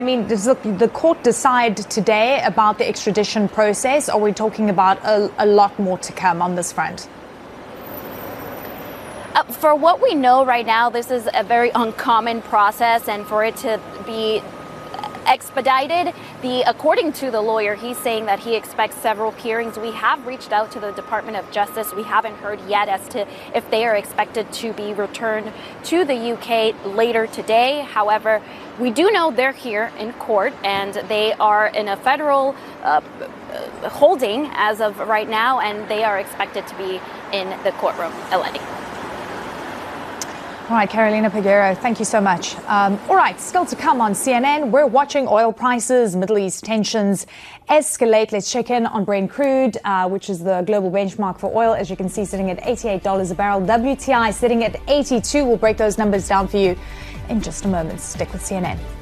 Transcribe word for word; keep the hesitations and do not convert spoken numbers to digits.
I mean, does the, the court decide today about the extradition process? Or are we talking about a, a lot more to come on this front? Uh, for what we know right now, this is a very uncommon process, and for it to be expedited, the according to the lawyer, he's saying that he expects several hearings. We have reached out to the Department of Justice. We haven't heard yet as to if they are expected to be returned to the U K later today. However, we do know they're here in court, and they are in a federal uh, holding as of right now, and they are expected to be in the courtroom. Eleni. All right, Carolina Peguero, thank you so much. Um, all right, still to come on C N N, we're watching oil prices, Middle East tensions escalate. Let's check in on Brent crude, uh, which is the global benchmark for oil. As you can see, sitting at eighty-eight dollars a barrel. W T I sitting at eighty-two. We'll break those numbers down for you in just a moment. Stick with C N N.